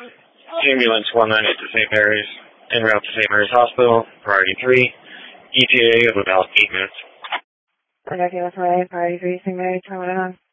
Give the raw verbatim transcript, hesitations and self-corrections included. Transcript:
Ambulance one nine eight to Saint Mary's, en route to Saint Mary's Hospital, priority three, E T A of about eight minutes. Okay, that's right, priority three, Saint Mary's, turn it on.